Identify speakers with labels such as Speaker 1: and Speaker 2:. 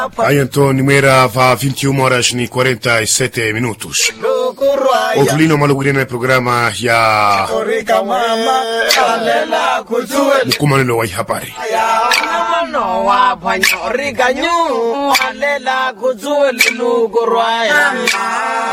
Speaker 1: Ayanto numera fa 21 horas ni 47 minutos. Otulino malugurina el programa ya Mukumanelo wa habari.
Speaker 2: No wa panyorika nyu alela kuzuelu kurwaya